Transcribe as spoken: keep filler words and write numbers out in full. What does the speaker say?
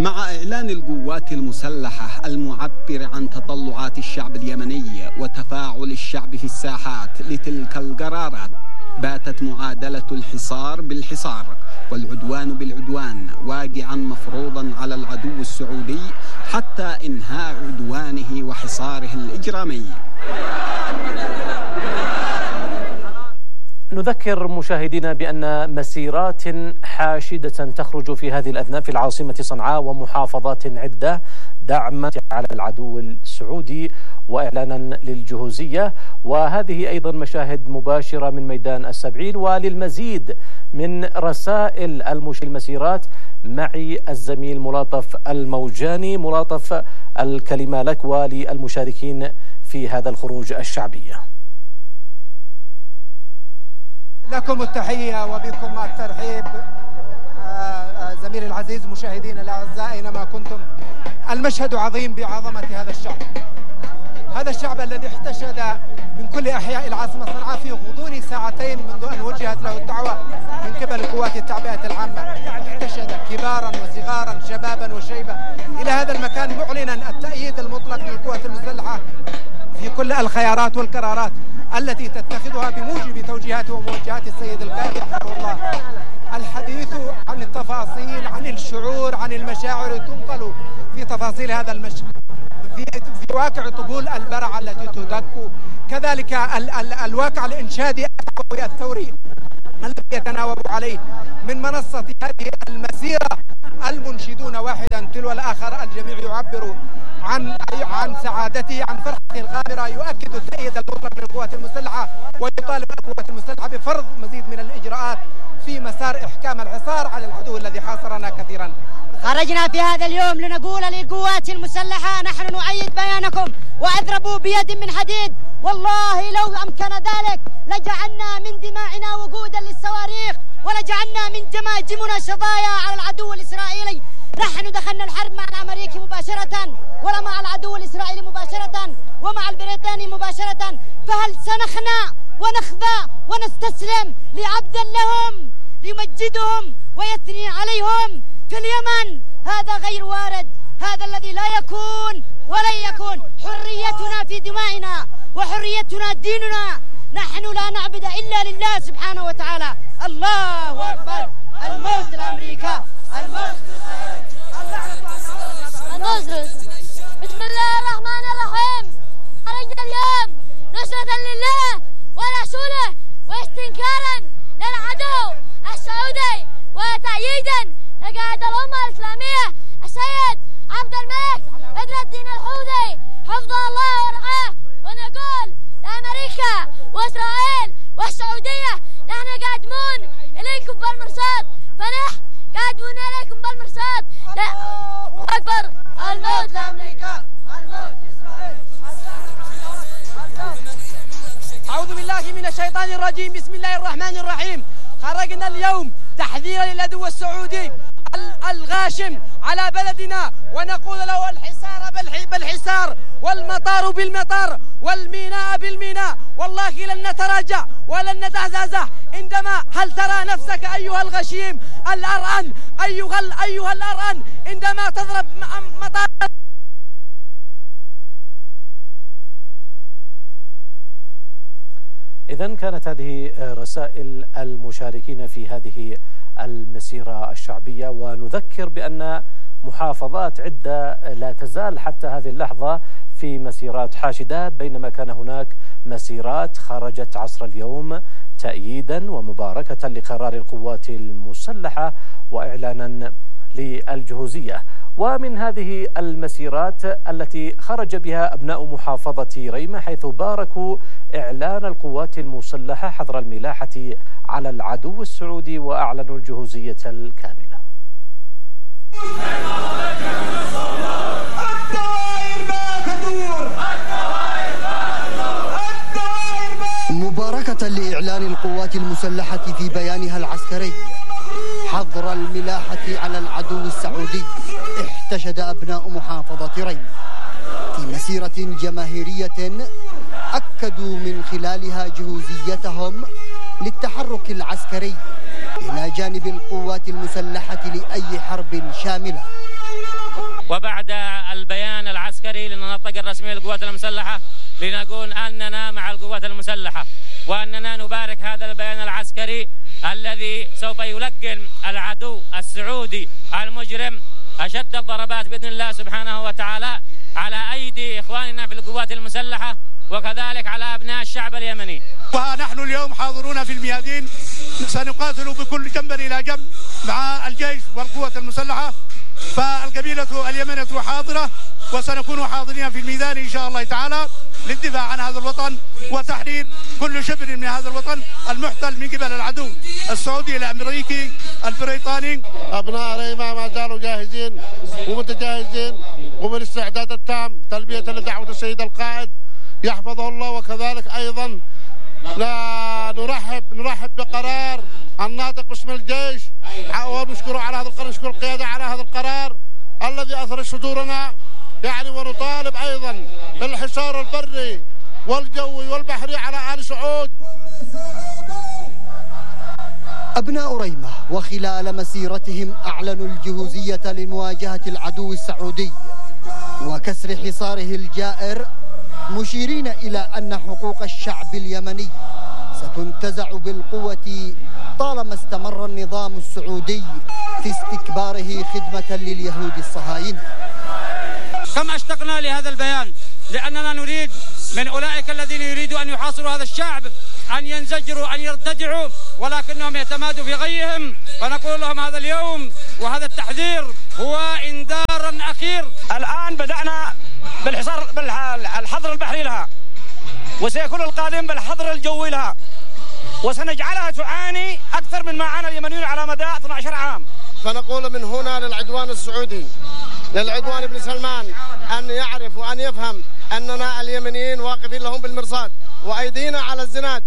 مع إعلان القوات المسلحة المعبر عن تطلعات الشعب اليمني وتفاعل الشعب في الساحات لتلك القرارات، باتت معادلة الحصار بالحصار والعدوان بالعدوان واقعا مفروضا على العدو السعودي حتى إنهاء عدوانه وحصاره الإجرامي. نذكر مشاهدينا بأن مسيرات حاشدة تخرج في هذه الأثناء في العاصمة صنعاء ومحافظات عدة دعما على العدو السعودي وإعلانا للجهوزية، وهذه أيضا مشاهد مباشرة من ميدان السبعين. وللمزيد من رسائل المسيرات معي الزميل ملاطف الموجاني. ملاطف، الكلمة لك وللمشاركين في هذا الخروج الشعبي. لكم التحية وبكم الترحيب زميلي العزيز. مشاهدينا الأعزاء أينما كنتم، المشهد عظيم بعظمة هذا الشعب، هذا الشعب الذي احتشد من كل أحياء العاصمة صنعاء في غضون ساعتين منذ أن وجهت له الدعوة من قبل قوات التعبئة العامة. احتشد كبارا وصغارا شبابا وشيبة إلى هذا المكان معلنا التأييد المطلق للقوات المسلحة في كل الخيارات والقرارات التي تتخذها بموجب توجيهات وموجهات السيد القائد حفظه الله. الحديث عن التفاصيل، عن الشعور، عن المشاعر تنقل في تفاصيل هذا المشهد، في, في واقع طبول البرع التي تدك، كذلك ال ال الواقع الإنشادي الثوري الذي يتناوب عليه من منصة هذه المسيرة المنشدون واحدا تلو الآخر. الجميع يعبر عن عن سعادته، عن فرحته الغامرة، يؤكد التأييد المطلق للقوات المسلحة ويطالب القوات المسلحة بفرض مزيد من الإجراءات في مسار إحكام الحصار على العدو الذي حاصرنا كثيرا. خرجنا في هذا اليوم لنقول للقوات المسلحة نحن نؤيد بيانكم وأضربوا بيد من حديد، والله لو أمكن ذلك لجعلنا من دماءنا وقودا للصواريخ ولجعلنا من جماجمنا شظايا على العدو الإسرائيلي. نحن دخلنا الحرب مع الأمريكي مباشرة ولا مع العدو الإسرائيلي مباشرة ومع البريطاني مباشرة، فهل سنخنع ونخضع ونستسلم لعبد لهم ليمجدهم ويثني عليهم في اليمن؟ هذا غير وارد، هذا الذي لا يكون ولن يكون. حريتنا في دمائنا وحريتنا ديننا، نحن لا نعبد إلا لله سبحانه وتعالى. الله أكبر. الموت لأمريكا، الموت النصر. بسم الله الرحمن الرحيم. خرجنا اليوم نصرة لله ورسوله واستنكارا للعدو السعودي وتأييدا لقائد الأمة الإسلامية السيد عبد الملك بدر الدين الحوثي حفظه الله ورعاه. ونقول لأمريكا وإسرائيل والسعودية نحن قادمون إليكم بالمرصاد، فنحن قادمون إليكم بالمرصاد. لا أكبر. الموت لأمريكا، الموت لإسرائيل. أعوذ بالله من الشيطان الرجيم. بسم الله الرحمن الرحيم. خرجنا اليوم تحذيرا للعدو السعودي الغاشم على بلدنا، ونقول له الحصار بالحصار والمطار بالمطار والميناء بالميناء، والله لن نتراجع ولن نتزعزع. عندما هل ترى نفسك أيها الغشيم الأرأن، أيها أيها الأرأن عندما تضرب مطار. إذن كانت هذه رسائل المشاركين في هذه المسيرة الشعبية. ونذكر بأن محافظات عدة لا تزال حتى هذه اللحظة في مسيرات حاشدة، بينما كان هناك مسيرات خرجت عصر اليوم تأييدا ومباركة لقرار القوات المسلحة وإعلانا للجهوزية. ومن هذه المسيرات التي خرج بها أبناء محافظة ريمة، حيث باركوا إعلان القوات المسلحة حظر الملاحة على العدو السعودي وأعلنوا الجهوزية الكاملة. مباركة لإعلان القوات المسلحة في بيانها العسكري حظر الملاحة على العدو السعودي، احتشد أبناء محافظة ريمة في مسيرة جماهيرية أكدوا من خلالها جهوزيتهم للتحرك العسكري إلى جانب القوات المسلحة لأي حرب شاملة وبعد البيان العسكري للنطق الرسمي للقوات المسلحة لنقول أننا مع القوات المسلحة، وأننا نبارك هذا البيان العسكري الذي سوف يلقن العدو السعودي المجرم أشد الضربات بإذن الله سبحانه وتعالى على أيدي إخواننا في القوات المسلحة وكذلك على أبناء الشعب اليمني. ونحن اليوم حاضرون في الميادين، سنقاتل بكل جنب إلى جنب مع الجيش والقوات المسلحة، فالقبيلة اليمنية حاضرة وسنكون حاضرين في الميدان إن شاء الله تعالى للدفاع عن هذا الوطن وتحرير كل شبر من هذا الوطن المحتل من قبل العدو السعودي الأمريكي البريطاني. أبناء ريما ما زالوا جاهزين ومتجهزين وبالاستعداد التام تلبية لدعوة السيد القائد يحفظه الله، وكذلك أيضا لا نرحب نرحب بقرار الناطق باسم الجيش، ونشكره على هذا القرار، نشكر القيادة على هذا القرار الذي أثر صدورنا يعني، ونطالب أيضا بالحصار البري والجوي والبحري على آل سعود. أبناء ريمة وخلال مسيرتهم أعلنوا الجهوزية لمواجهة العدو السعودي وكسر حصاره الجائر، مشيرين إلى أن حقوق الشعب اليمني ستنتزع بالقوة طالما استمر النظام السعودي في استكباره خدمة لليهود الصهاينة. كم اشتقنا لهذا البيان، لأننا نريد من أولئك الذين يريدوا أن يحاصروا هذا الشعب أن ينزجروا، أن يرتدعوا، ولكنهم يتمادوا في غيهم، فنقول لهم هذا اليوم وهذا التحذير هو إنذار أخير. الآن بدأنا بالحصار بالحظر البحري لها، وسيكون القادم بالحظر الجوي لها، وسنجعلها تعاني أكثر من ما عانى اليمنيون على مدى اثني عشر عام. فنقول من هنا للعدوان السعودي، للعدوان ابن سلمان، أن يعرف وأن يفهم أننا اليمنيين واقفين لهم بالمرصاد وأيدينا على الزناد